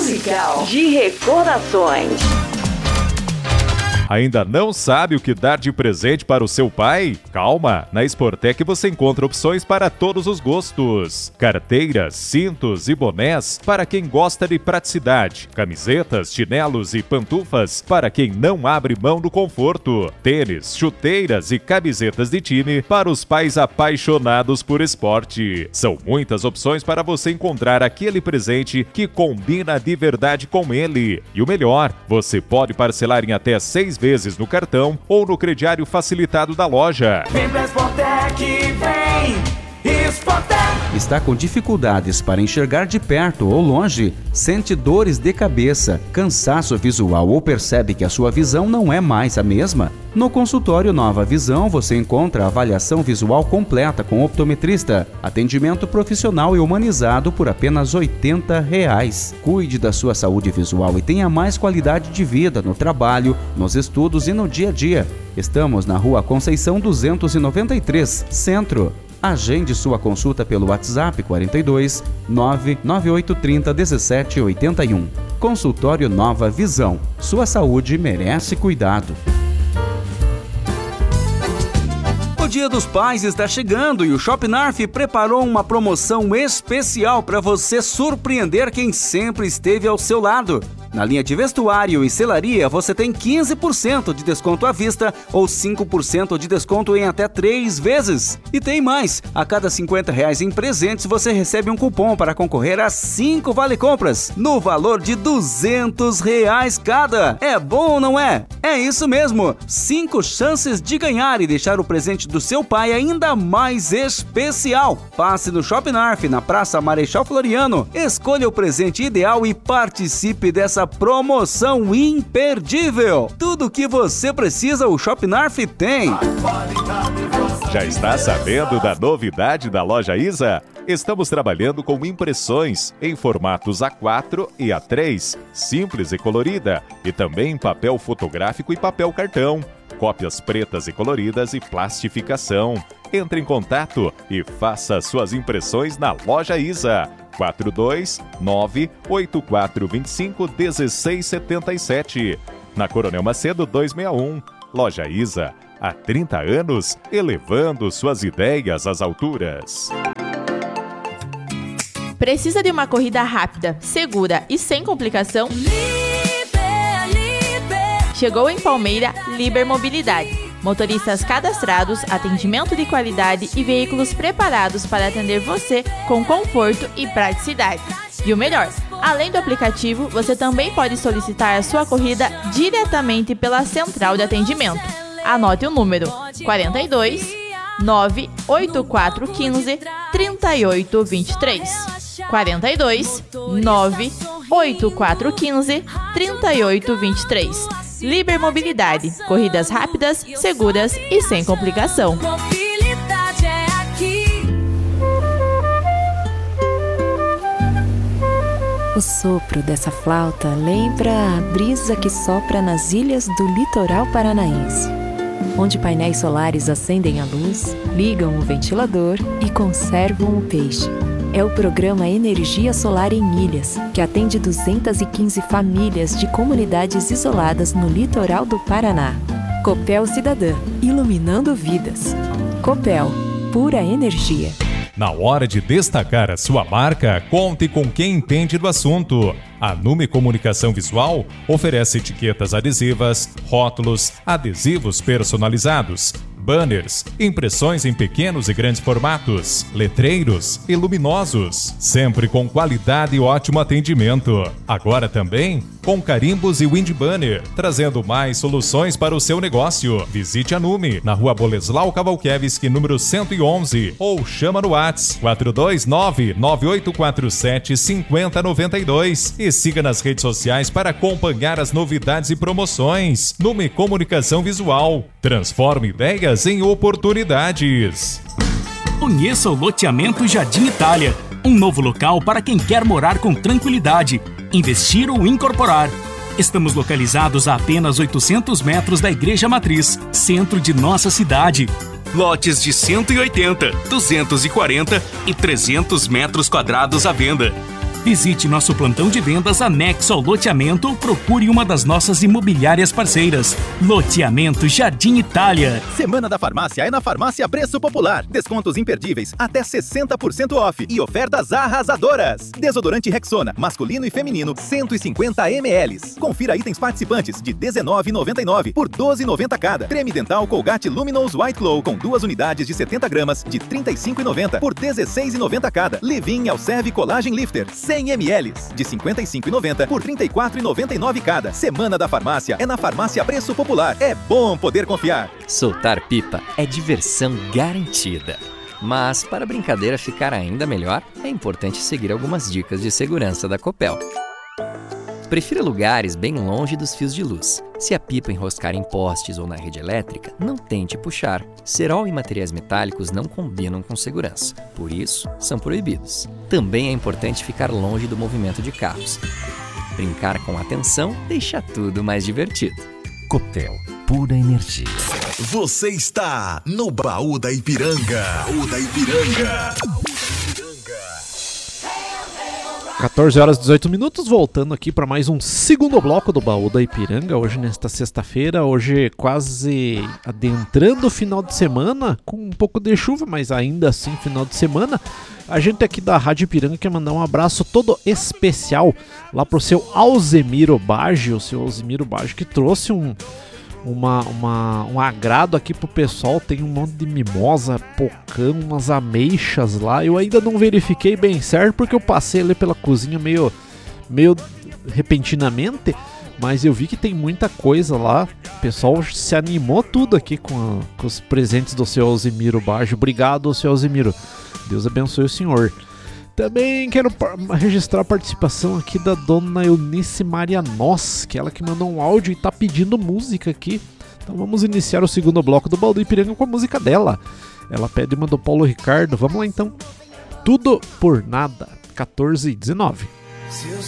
musical de recordações. Ainda não sabe o que dar de presente para o seu pai? Calma! Na Sportec você encontra opções para todos os gostos. Carteiras, cintos e bonés para quem gosta de praticidade. Camisetas, chinelos e pantufas para quem não abre mão do conforto. Tênis, chuteiras e camisetas de time para os pais apaixonados por esporte. São muitas opções para você encontrar aquele presente que combina de verdade com ele. E o melhor, você pode parcelar em até 6 vezes no cartão ou no crediário facilitado da loja. Vem pra Sportec, vem! Sportec! Está com dificuldades para enxergar de perto ou longe? Sente dores de cabeça, cansaço visual ou percebe que a sua visão não é mais a mesma? No consultório Nova Visão você encontra avaliação visual completa com optometrista, atendimento profissional e humanizado por apenas R$ 80. Cuide da sua saúde visual e tenha mais qualidade de vida no trabalho, nos estudos e no dia a dia. Estamos na Rua Conceição 293, Centro. Agende sua consulta pelo WhatsApp 42 99830 1781. Consultório Nova Visão. Sua saúde merece cuidado. O Dia dos Pais está chegando e o Shop Narf preparou uma promoção especial para você surpreender quem sempre esteve ao seu lado. Na linha de vestuário e selaria, você tem 15% de desconto à vista ou 5% de desconto em até 3 vezes. E tem mais! A cada R$ 50 em presentes, você recebe um cupom para concorrer a 5 vale-compras, no valor de R$ 200 cada. É bom, não é? É isso mesmo! 5 chances de ganhar e deixar o presente do seu pai ainda mais especial. Passe no Shop Narf, na Praça Marechal Floriano. Escolha o presente ideal e participe dessa promoção imperdível. Tudo o que você precisa, o Shop Narf tem. Já está sabendo da novidade da Loja Isa? Estamos trabalhando com impressões em formatos A4 e A3, simples e colorida, e também papel fotográfico e papel cartão, cópias pretas e coloridas e plastificação. Entre em contato e faça suas impressões na Loja Isa. 429-8425-1677. Na Coronel Macedo 261. Loja Isa. Há 30 anos, elevando suas ideias às alturas. Precisa de uma corrida rápida, segura e sem complicação? Chegou em Palmeira Liber Mobilidade. Motoristas cadastrados, atendimento de qualidade e veículos preparados para atender você com conforto e praticidade. E o melhor, além do aplicativo, você também pode solicitar a sua corrida diretamente pela central de atendimento. Anote o número 42 98415 3823. 42 98415 3823. Liber Mobilidade. Corridas rápidas, seguras e sem complicação. Mobilidade é aqui. O sopro dessa flauta lembra a brisa que sopra nas ilhas do litoral paranaense, onde painéis solares acendem a luz, ligam o ventilador e conservam o peixe. É o programa Energia Solar em Ilhas, que atende 215 famílias de comunidades isoladas no litoral do Paraná. Copel Cidadã, iluminando vidas. Copel, pura energia. Na hora de destacar a sua marca, conte com quem entende do assunto. A Nume Comunicação Visual oferece etiquetas adesivas, rótulos, adesivos personalizados, banners, impressões em pequenos e grandes formatos, letreiros e luminosos, sempre com qualidade e ótimo atendimento. Agora também com carimbos e wind banner, trazendo mais soluções para o seu negócio. Visite a Nume, na Rua Boleslau Kawalkiewicz, número 111, ou chama no WhatsApp 429-9847-5092 e siga nas redes sociais para acompanhar as novidades e promoções. Nume Comunicação Visual. Transforme ideias em oportunidades. Conheça o loteamento Jardim Itália, um novo local para quem quer morar com tranquilidade, investir ou incorporar. Estamos localizados a apenas 800 metros da Igreja Matriz, centro de nossa cidade. Lotes de 180, 240 e 300 metros quadrados à venda. Visite nosso plantão de vendas anexo ao loteamento ou procure uma das nossas imobiliárias parceiras. Loteamento Jardim Itália. Semana da Farmácia é na Farmácia Preço Popular. Descontos imperdíveis, até 60% off e ofertas arrasadoras. Desodorante Rexona, masculino e feminino, 150 ml. Confira itens participantes de R$19,99 por R$12,90 cada. Creme dental Colgate Luminous White Glow com 2 unidades de 70 gramas de R$35,90 por R$16,90 cada. Levin Alserve Collagen Lifter, 100 ml de R$55,90 por R$34,99 cada. Semana da Farmácia é na Farmácia Preço Popular. É bom poder confiar. Soltar pipa é diversão garantida. Mas, para a brincadeira ficar ainda melhor, é importante seguir algumas dicas de segurança da Copel. Prefira lugares bem longe dos fios de luz. Se a pipa enroscar em postes ou na rede elétrica, não tente puxar. Cerol e materiais metálicos não combinam com segurança, por isso, são proibidos. Também é importante ficar longe do movimento de carros. Brincar com atenção deixa tudo mais divertido. Copel, pura energia. Você está no Baú da Ipiranga. Baú da Ipiranga. 14 horas e 18 minutos, voltando aqui para mais um segundo bloco do Baú da Ipiranga, hoje nesta sexta-feira, hoje quase adentrando o final de semana, com um pouco de chuva, mas ainda assim final de semana. A gente aqui da Rádio Ipiranga quer mandar um abraço todo especial lá pro seu Alzemiro Baggio, o seu Alzemiro Baggio que trouxe um agrado aqui pro pessoal. Tem um monte de mimosa, pocã, umas ameixas lá. Eu ainda não verifiquei bem certo porque eu passei ali pela cozinha meio repentinamente, mas eu vi que tem muita coisa lá. O pessoal se animou tudo aqui com os presentes do seu Alzemiro Baggio. Obrigado, seu Alzemiro. Deus abençoe o senhor. Também quero registrar a participação aqui da dona Eunice Marianos, que é ela que mandou um áudio e tá pedindo música aqui. Então vamos iniciar o segundo bloco do Baú da Ipiranga com a música dela. Ela pede uma do Paulo Ricardo. Vamos lá então. Tudo por Nada, 14 e 19. Seus